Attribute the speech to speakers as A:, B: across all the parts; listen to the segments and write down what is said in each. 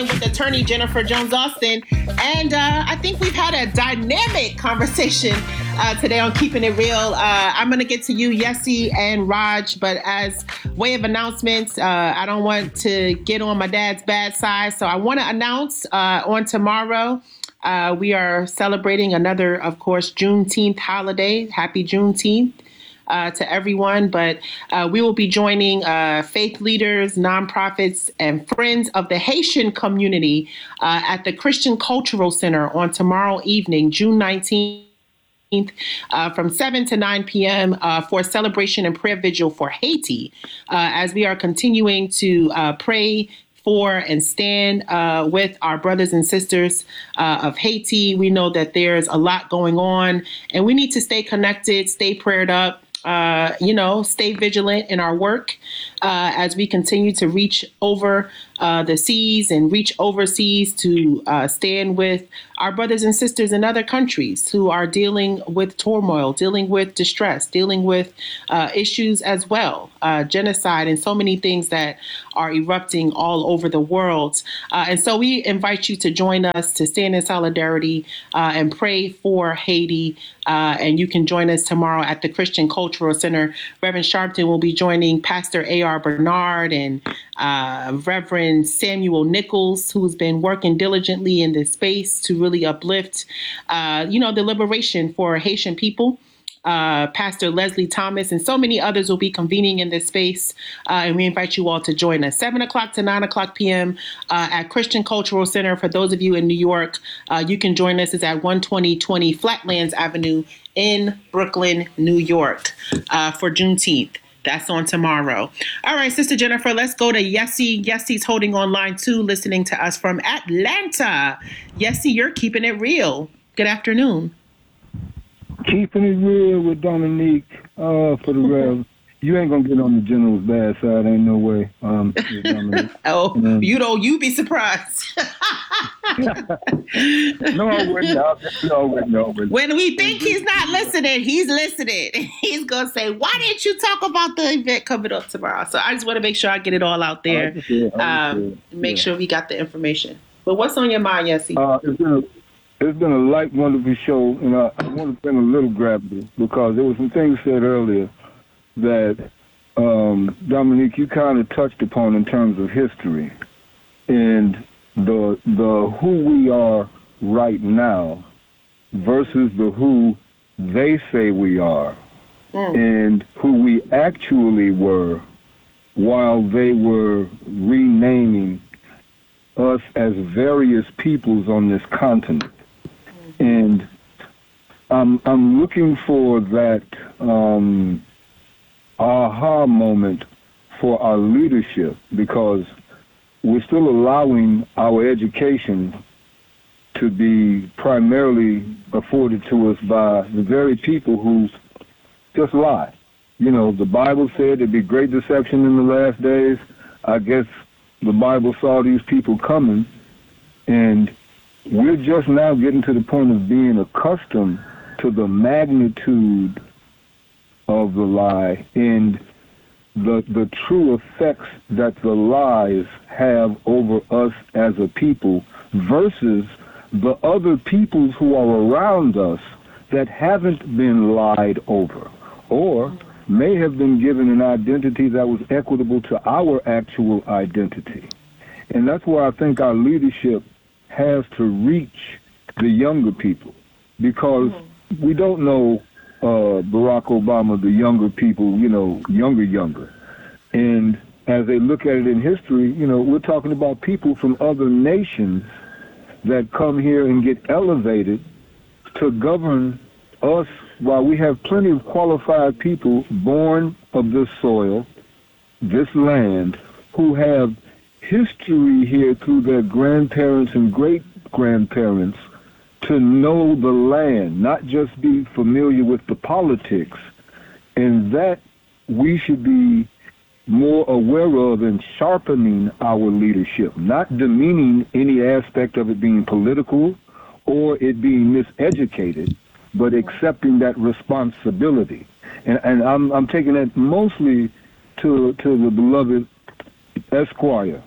A: with attorney Jennifer Jones Austin, and I think we've had a dynamic conversation today on Keeping It Real. I'm going to get to you, Yessie and Raj, but as way of announcements, I don't want to get on my dad's bad side, so I want to announce on tomorrow. We are celebrating another, of course, Juneteenth holiday. Happy Juneteenth. To everyone, but we will be joining faith leaders, nonprofits, and friends of the Haitian community at the Christian Cultural Center on tomorrow evening, June 19th, from 7 to 9 p.m. For a celebration and prayer vigil for Haiti, as we are continuing to pray for and stand with our brothers and sisters of Haiti. We know that there's a lot going on, and we need to stay connected, stay prayed up, stay vigilant in our work as we continue to reach over the seas and reach overseas to stand with our brothers and sisters in other countries who are dealing with turmoil, dealing with distress, dealing with issues as well, genocide, and so many things that are erupting all over the world. And so we invite you to join us to stand in solidarity and pray for Haiti. And you can join us tomorrow at the Christian Cultural Center. Reverend Sharpton will be joining Pastor A.R. Bernard and Reverend Samuel Nichols, who's been working diligently in this space to really uplift, the liberation for Haitian people. Pastor Leslie Thomas and so many others will be convening in this space, and we invite you all to join us 7 o'clock to 9 o'clock p.m. At Christian Cultural Center. For those of you in New York, you can join us. It's at 12020 Flatlands Avenue in Brooklyn, New York, for Juneteenth. That's on tomorrow. All right, Sister Jennifer, let's go to Yessie. Yessie's holding on line 2, listening to us from Atlanta. Yessie, you're keeping it real. Good afternoon.
B: Keeping it real with Dominique for the Rev. You ain't gonna get on the general's bad side, ain't no way.
A: You be surprised.
B: No, I wouldn't. No.
A: When we think he's not listening, he's listening. He's gonna say, "Why didn't you talk about the event coming up tomorrow?" So I just want to make sure I get it all out there. Make sure we got the information. But what's on your mind, Yessie?
B: It's been a light, wonderful show, and I want to bring a little gravity because there were some things said earlier that Dominique, you kind of touched upon in terms of history and the who we are right now versus the who they say we are, and who we actually were while they were renaming us as various peoples on this continent. And I'm looking for that aha moment for our leadership, because we're still allowing our education to be primarily afforded to us by the very people who just lie. The Bible said there'd be great deception in the last days. I guess the Bible saw these people coming, and we're just now getting to the point of being accustomed to the magnitude of the lie and the true effects that the lies have over us as a people versus the other peoples who are around us that haven't been lied over or may have been given an identity that was equitable to our actual identity. And that's why I think our leadership has to reach the younger people, because we don't know Barack Obama, the younger people, younger. And as they look at it in history, we're talking about people from other nations that come here and get elevated to govern us while we have plenty of qualified people born of this soil, this land, who have history here through their grandparents and great-grandparents to know the land, not just be familiar with the politics. And that we should be more aware of and sharpening our leadership, not demeaning any aspect of it being political or it being miseducated, but accepting that responsibility. And I'm taking that mostly to the beloved Esquire,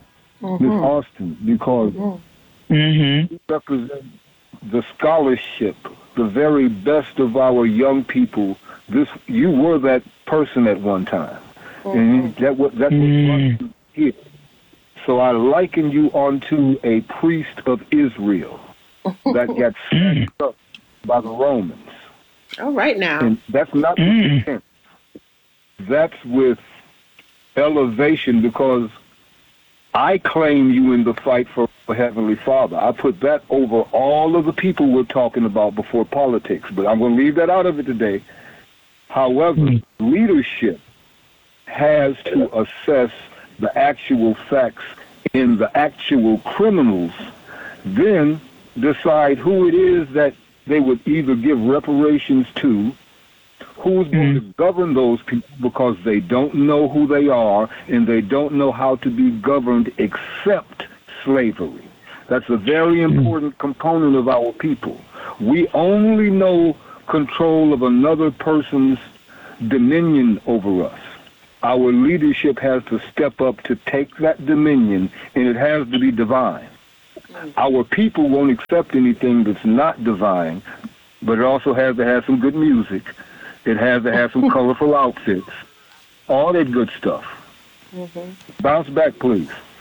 B: Miss Austin, because you represent the scholarship, the very best of our young people. You were that person at one time, and that's what brought you here. So I liken you onto a priest of Israel that got snatched up by the Romans.
A: All right now.
B: And that's not with intent. That's with elevation, because I claim you in the fight for Heavenly Father. I put that over all of the people we're talking about before politics, but I'm going to leave that out of it today. However, leadership has to assess the actual facts in the actual criminals, then decide who it is that they would either give reparations to, who's going to govern those people, because they don't know who they are and they don't know how to be governed except slavery. That's a very important component of our people. We only know control of another person's dominion over us. Our leadership has to step up to take that dominion, and it has to be divine. Our people won't accept anything that's not divine, but it also has to have some good music. It has to have some colorful outfits. All that good stuff. Bounce back, please.